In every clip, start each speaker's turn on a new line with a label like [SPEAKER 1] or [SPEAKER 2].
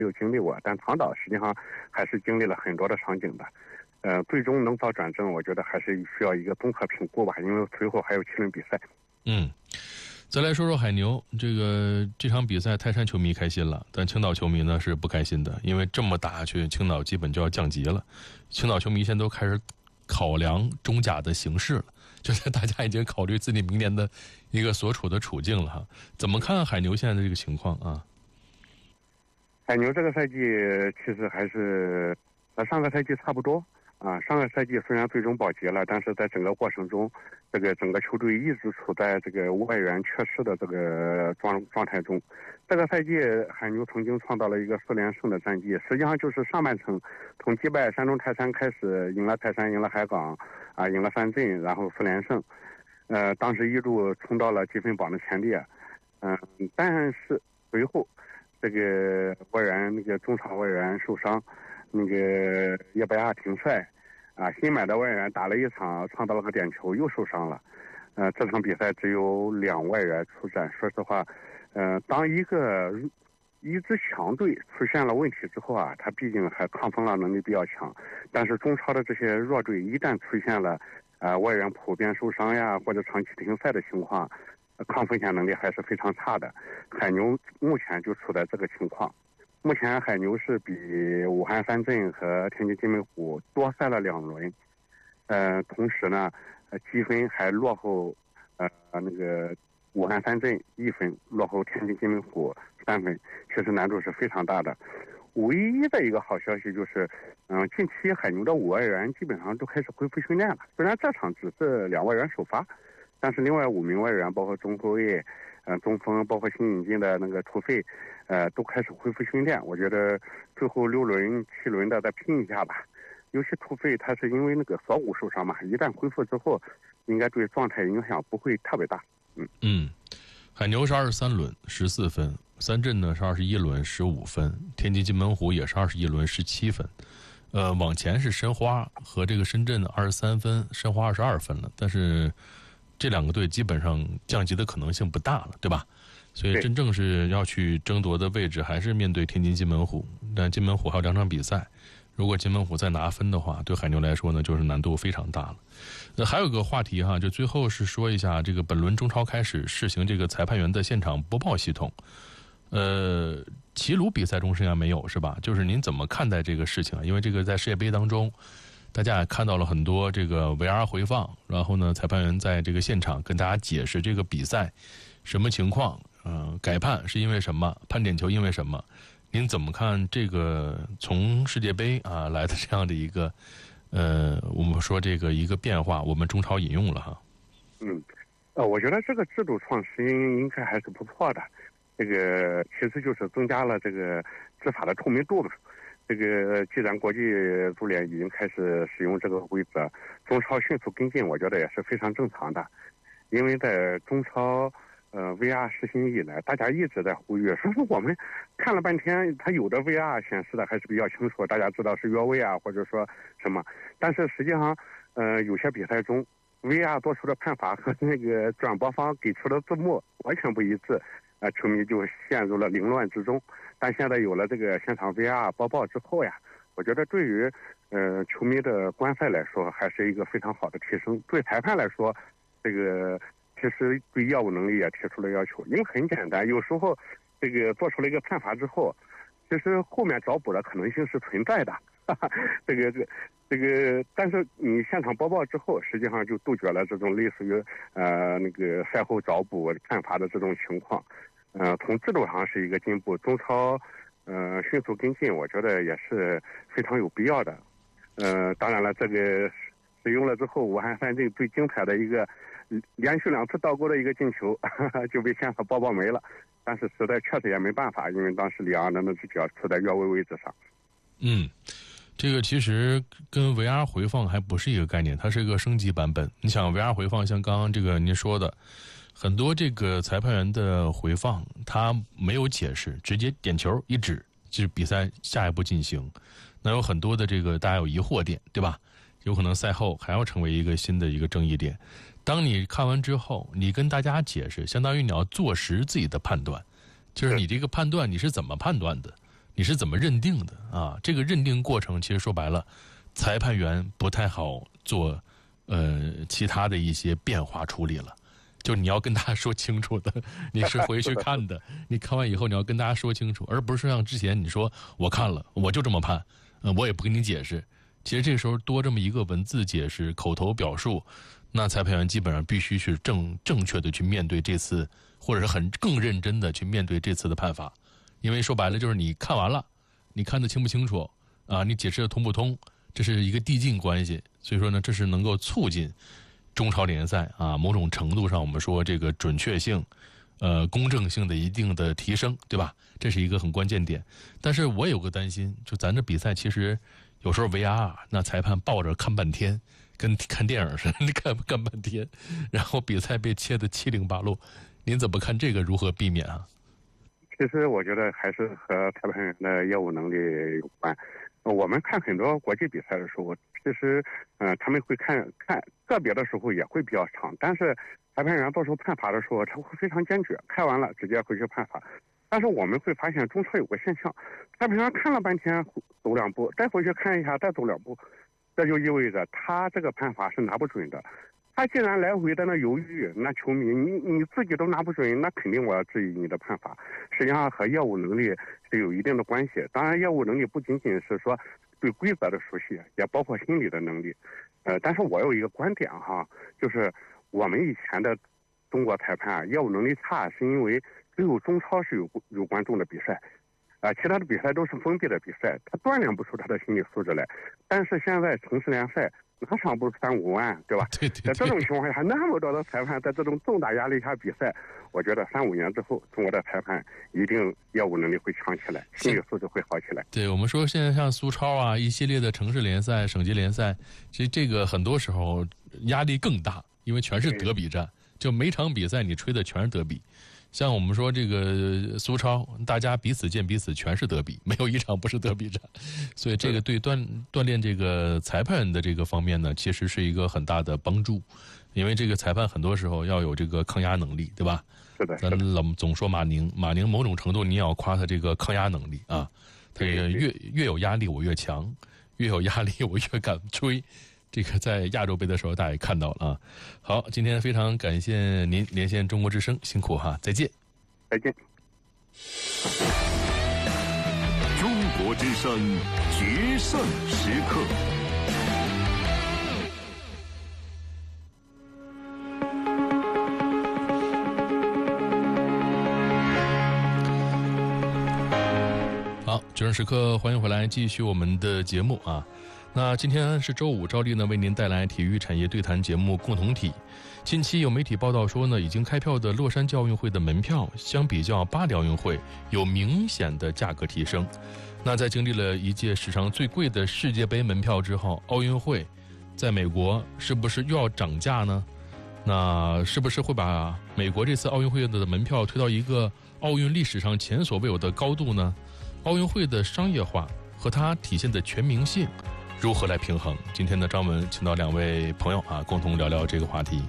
[SPEAKER 1] 没有经历过，但长岛实际上还是经历了很多的场景的。最终能否转正，我觉得还是需要一个综合评估吧，因为随后还有7轮比赛。
[SPEAKER 2] 再来说说海牛，这场比赛泰山球迷开心了，但青岛球迷呢是不开心的，因为这么打下去，青岛基本就要降级了。青岛球迷现在都开始考量中甲的形势了，就是大家已经考虑自己明年的一个所处的处境了哈。怎么看海牛现在的这个情况啊？
[SPEAKER 1] 海牛这个赛季其实还是和上个赛季差不多啊。上个赛季虽然最终保级了，但是在整个过程中，整个球队一直处在这个外援缺失的这个状态中。这个赛季海牛曾经创造了一个4连胜的战绩，实际上就是上半程从击败山东泰山开始，赢了泰山，赢了海港啊，赢了三镇，然后4连胜。当时一度冲到了积分榜的前列。但是随后这个外援中场外援受伤，叶贝亚停赛啊，新买的外援打了一场创造了个点球又受伤了。这场比赛只有2外援出战。说实话，当一支强队出现了问题之后啊，他毕竟还抗风浪能力比较强，但是中超的这些弱队一旦出现了外援普遍受伤呀或者长期停赛的情况，抗风险能力还是非常差的。海牛目前就处在这个情况。目前海牛是比武汉三镇和天津津门虎多赛了2轮，同时呢，积分还落后武汉三镇1分，落后天津津门虎3分，确实难度是非常大的。唯一的一个好消息就是，近期海牛的5外援基本上都开始恢复训练了。虽然这场只是2外援首发，但是另外5名外援，包括中后卫、中锋，包括新引进的土匪，都开始恢复训练。我觉得最后6轮、7轮的再拼一下吧。尤其土匪他是因为锁骨受伤嘛，一旦恢复之后，应该对状态影响不会特别大。
[SPEAKER 2] 海牛是23轮14分，三镇呢是21轮15分，天津津门虎也是21轮17分。往前是申花和这个深圳23分，申花22分了，但是这2个队基本上降级的可能性不大了，对吧？所以真正是要去争夺的位置还是面对天津津门虎。但津门虎还有2场比赛，如果津门虎再拿分的话，对海牛来说呢就是难度非常大了。还有个话题哈，就最后是说一下这个本轮中超开始试行这个裁判员的现场播报系统。齐鲁比赛中实际上没有是吧？就是您怎么看待这个事情啊？因为这个在世界杯当中，大家也看到了很多这个 VR 回放，然后呢，裁判员在这个现场跟大家解释这个比赛什么情况，改判是因为什么，判点球因为什么？您怎么看这个从世界杯啊来的这样的一个我们说这个一个变化，我们中超引用了哈？
[SPEAKER 1] 我觉得这个制度创新应该还是不错的。这个其实就是增加了这个执法的透明度嘛。既然国际足联已经开始使用这个规则，中超迅速跟进，我觉得也是非常正常的。因为在中超VR 实行以来，大家一直在呼吁，说是我们看了半天，它有的 VR 显示的还是比较清楚，大家知道是越位啊，或者说什么。但是实际上，有些比赛中 VR 做出的判罚和转播方给出的字幕完全不一致，球迷就陷入了凌乱之中。但现在有了这个现场 VR 播报之后呀，我觉得对于球迷的观赛来说，还是一个非常好的提升。对裁判来说，其实对业务能力也提出了要求。因为很简单，有时候做出了一个判罚之后，其实后面找补的可能性是存在的。但是你现场播报之后，实际上就杜绝了这种类似于赛后找补判罚的这种情况。从制度上是一个进步，中超迅速跟进，我觉得也是非常有必要的。当然了，这个使用了之后，武汉三镇最精彩的一个连续2次倒钩的一个进球就被现场播报没了。但是实在确实也没办法，因为当时里昂的那只脚处在越位位置上。
[SPEAKER 2] 这个其实跟 VR 回放还不是一个概念，它是一个升级版本。你想 VR 回放，像刚刚这个您说的，很多这个裁判员的回放，他没有解释，直接点球一指，就是比赛下一步进行。那有很多的这个大家有疑惑点，对吧？有可能赛后还要成为一个新的一个争议点。当你看完之后，你跟大家解释，相当于你要坐实自己的判断，就是你这个判断你是怎么判断的。 你是怎么认定的啊？这个认定过程其实说白了，裁判员不太好做其他的一些变化处理了。就你要跟大家说清楚的，你是回去看的，你看完以后你要跟大家说清楚，而不是像之前你说我看了我就这么判，我也不跟你解释。其实这个时候多这么一个文字解释、口头表述，那裁判员基本上必须是正确的去面对这次，或者是更认真的去面对这次的判罚。因为说白了就是你看完了，你看得清不清楚啊？你解释的通不通？这是一个递进关系，所以说呢，这是能够促进中超联赛啊，某种程度上我们说这个准确性、公正性的一定的提升，对吧？这是一个很关键点。但是我有个担心，就咱这比赛其实有时候 VAR 那裁判抱着看半天，跟看电影似的，看半天，然后比赛被切得七零八落。您怎么看这个？如何避免啊？
[SPEAKER 1] 其实我觉得还是和裁判员的业务能力有关。我们看很多国际比赛的时候，其实他们会看个别的时候也会比较长，但是裁判员到时候判罚的时候他会非常坚决，看完了直接回去判罚。但是我们会发现中超有个现象，裁判员看了半天走两步，再回去看一下再走两步，这就意味着他这个判罚是拿不准的。他既然来回在那犹豫，那球迷你自己都拿不准，那肯定我要质疑你的判罚。实际上和业务能力是有一定的关系。当然，业务能力不仅仅是说对规则的熟悉，也包括心理的能力。但是我有一个观点哈，就是我们以前的中国裁判业务能力差，是因为只有中超是有观众的比赛，其他的比赛都是封闭的比赛，他锻炼不出他的心理素质来。但是现在城市联赛哪场不是3-5万，对吧？
[SPEAKER 2] 对。
[SPEAKER 1] 在这种情况下，那么多的裁判在这种重大压力下比赛，我觉得3-5年之后，中国的裁判一定业务能力会强起来，心理素质会好起来。
[SPEAKER 2] 对，我们说现在像苏超啊，一系列的城市联赛、省级联赛，其实这个很多时候压力更大，因为全是德比战，就每场比赛你吹的全是德比。像我们说这个苏超，大家彼此见彼此，全是德比，没有一场不是德比战，所以这个对锻炼这个裁判的这个方面呢，其实是一个很大的帮助，因为这个裁判很多时候要有这个抗压能力，对吧？
[SPEAKER 1] 是的。
[SPEAKER 2] 咱总说马宁某种程度你也要夸他这个抗压能力啊，他这个越有压力我越强，越有压力我越敢吹。这个在亚洲杯的时候大家也看到了啊。好，今天非常感谢您连线中国之声，辛苦哈，再见。
[SPEAKER 1] 再见。
[SPEAKER 3] 中国之声决胜时刻。
[SPEAKER 2] 好，决胜时刻，欢迎回来，继续我们的节目啊。那今天是周五，照例呢为您带来体育产业对谈节目共同体。近期有媒体报道说呢，已经开票的洛杉矶奥运会的门票，相比较巴黎奥运会有明显的价格提升。那在经历了一届史上最贵的世界杯门票之后，奥运会在美国是不是又要涨价呢？那是不是会把美国这次奥运会的门票推到一个奥运历史上前所未有的高度呢？奥运会的商业化和它体现的全民性如何来平衡？今天的张文请到2位朋友啊，共同聊聊这个话题。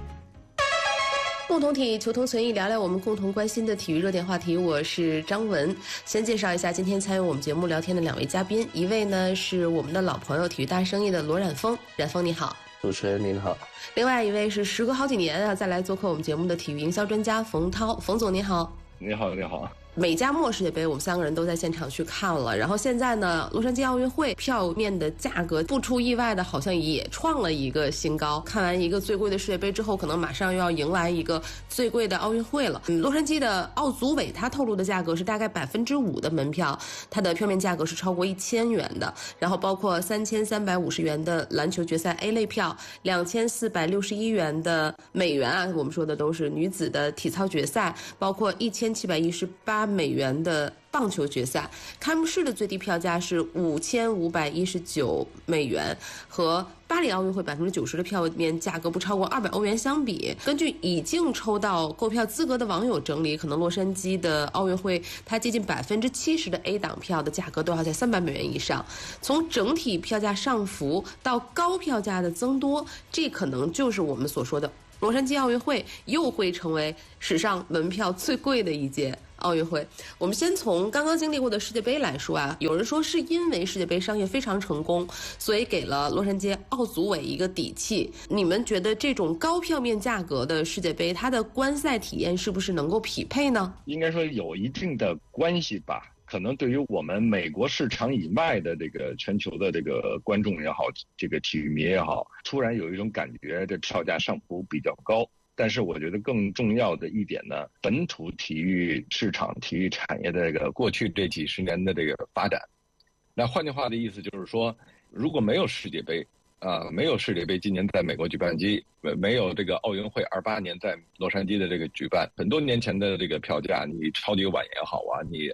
[SPEAKER 4] 共同体求同存异，聊聊我们共同关心的体育热点话题。我是张文，先介绍一下今天参与我们节目聊天的2位嘉宾，一位呢是我们的老朋友，体育大生意的罗冉峰。冉峰你好。
[SPEAKER 5] 主持人您好。
[SPEAKER 4] 另外一位是时隔好几年啊再来做客我们节目的体育营销专家冯涛。冯总你好。
[SPEAKER 5] 你好，你好。
[SPEAKER 4] 美加墨世界杯我们3个人都在现场去看了，然后现在呢洛杉矶奥运会票面的价格不出意外的好像也创了一个新高，看完一个最贵的世界杯之后，可能马上又要迎来一个最贵的奥运会了。洛杉矶的奥组委他透露的价格是大概5%的门票，它的票面价格是超过1000元的，然后包括3350元的篮球决赛 A 类票，2461元的美元啊，我们说的都是女子的体操决赛，包括1718美元的棒球决赛。开幕式的最低票价是5519美元，和巴黎奥运会90%的票面价格不超过200欧元相比，根据已经抽到购票资格的网友整理，可能洛杉矶的奥运会它接近70%的 A 档票的价格都要在300美元以上。从整体票价上浮到高票价的增多，这可能就是我们所说的洛杉矶奥运会又会成为史上门票最贵的一届奥运会。我们先从刚刚经历过的世界杯来说啊，有人说是因为世界杯商业非常成功，所以给了洛杉矶奥组委一个底气。你们觉得这种高票面价格的世界杯，它的观赛体验是不是能够匹配呢？
[SPEAKER 5] 应该说有一定的关系吧。可能对于我们美国市场以外的这个全球的这个观众也好，这个体育迷也好，突然有一种感觉，这票价上浮比较高。但是我觉得更重要的一点呢，本土体育市场、体育产业的这个过去这几十年的这个发展，那换句话的意思就是说，如果没有世界杯，没有世界杯今年在美国举办机，没有这个奥运会28年在洛杉矶的这个举办，很多年前的这个票价，你超级碗也好啊，你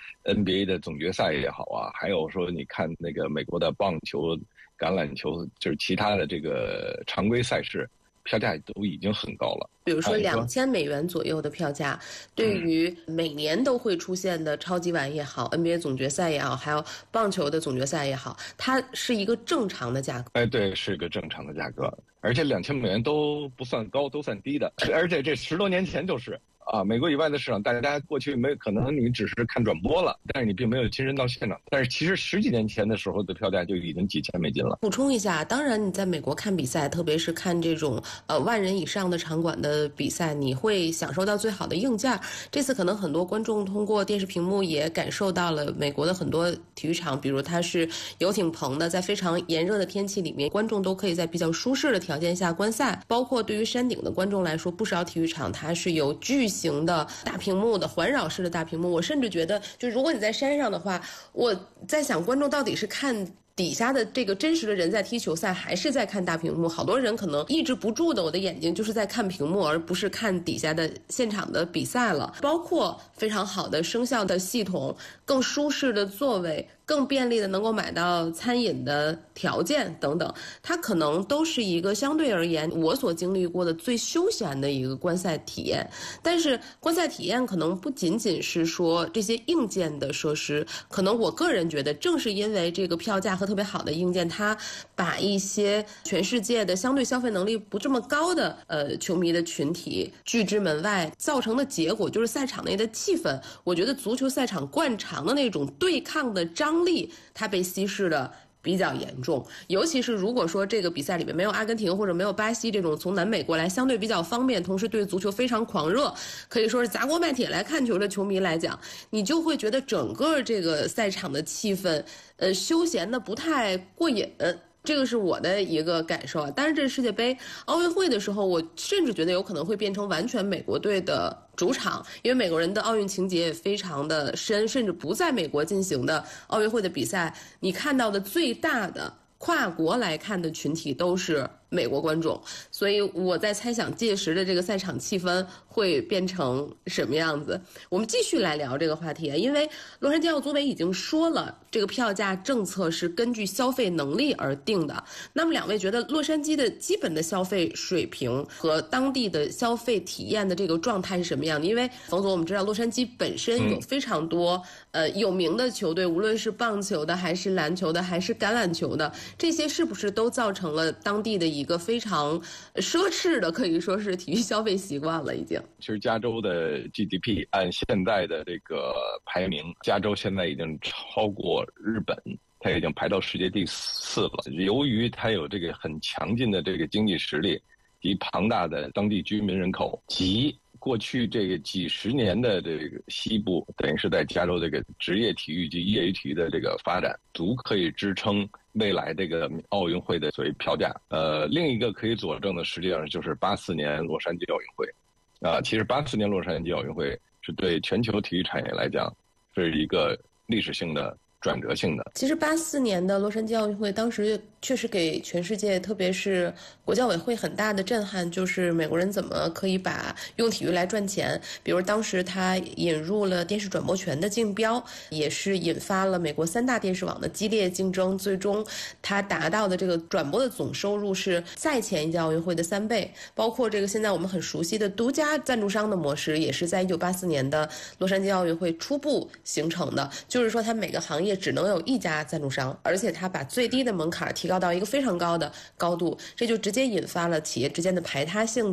[SPEAKER 5] NBA 的总决赛也好啊，还有说你看那个美国的棒球、橄榄球，就是其他的这个常规赛事，票价都已经很高了。
[SPEAKER 4] 比如说$2000左右的票价，对于每年都会出现的超级碗也好， NBA 总决赛也好，还有棒球的总决赛也好，它是一个正常的价格。
[SPEAKER 5] 哎，对，是个正常的价格，而且$2000都不算高，都算低的。而且这10多年前就是美国以外的市场，大家过去可能你只是看转播了，但是你并没有亲身到现场。但是其实10几年前的时候的票价就已经几千美金了。
[SPEAKER 4] 补充一下，当然你在美国看比赛，特别是看这种万人以上的场馆的比赛，你会享受到最好的硬件。这次可能很多观众通过电视屏幕也感受到了美国的很多体育场，比如它是游艇棚的，在非常炎热的天气里面，观众都可以在比较舒适的条件下观赛。包括对于山顶的观众来说，不少体育场它是有巨型的大屏幕的环绕式的大屏幕。我甚至觉得，就如果你在山上的话，我在想观众到底是看底下的这个真实的人在踢球赛，还是在看大屏幕。好多人可能抑制不住的，我的眼睛就是在看屏幕，而不是看底下的现场的比赛了。包括非常好的声效的系统，更舒适的座位，更便利的能够买到餐饮的条件等等，它可能都是一个相对而言我所经历过的最休闲的一个观赛体验。但是观赛体验可能不仅仅是说这些硬件的设施，可能我个人觉得正是因为这个票价和特别好的硬件，它把一些全世界的相对消费能力不这么高的球迷的群体拒之门外，造成的结果就是赛场内的气氛，我觉得足球赛场惯常的那种对抗的张力，它被稀释的比较严重。尤其是如果说这个比赛里面没有阿根廷或者没有巴西这种从南美过来相对比较方便，同时对足球非常狂热，可以说是砸锅卖铁来看球的球迷来讲，你就会觉得整个这个赛场的气氛休闲的不太过瘾。这个是我的一个感受啊。但是这世界杯奥运会的时候，我甚至觉得有可能会变成完全美国队的主场，因为美国人的奥运情节也非常的深，甚至不在美国进行的奥运会的比赛，你看到的最大的跨国来看的群体都是美国观众。所以我在猜想届时的这个赛场气氛会变成什么样子。我们继续来聊这个话题，因为洛杉矶奥组委已经说了，这个票价政策是根据消费能力而定的。那么两位觉得洛杉矶的基本的消费水平和当地的消费体验的这个状态是什么样的？因为冯总，我们知道洛杉矶本身有非常多有名的球队，无论是棒球的还是篮球的还是橄榄球的，这些是不是都造成了当地的一个非常奢侈的，可以说是体育消费习惯了已经？
[SPEAKER 5] 其实加州的 GDP 按现在的这个排名，加州现在已经超过日本，它已经排到世界第4了。由于它有这个很强劲的这个经济实力及庞大的当地居民人口，及过去这个几十年的这个西部，等于是在加州这个职业体育及业余体育的这个发展，足可以支撑未来这个奥运会的所谓票价。另一个可以佐证的，实际上就是84年洛杉矶奥运会。其实84年洛杉矶奥运会是对全球体育产业来讲是一个历史性的转折性的。
[SPEAKER 4] 其实84年的洛杉矶奥运会当时确实给全世界，特别是国教委会很大的震撼，就是美国人怎么可以把用体育来赚钱。比如当时他引入了电视转播权的竞标，也是引发了美国3大电视网的激烈竞争，最终他达到的这个转播的总收入是赛前一届奥运会的3倍。包括这个现在我们很熟悉的独家赞助商的模式，也是在1984年的洛杉矶奥运会初步形成的，就是说他每个行业只能有1家赞助商，而且他把最低的门槛提高到一个非常高的高度，这就直接引发了企业之间的排他性的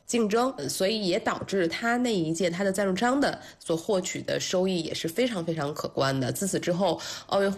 [SPEAKER 4] 竞争，所以也导致他那一届他的赞助商的所获取的收益也是非常非常可观的。自此之后，奥运会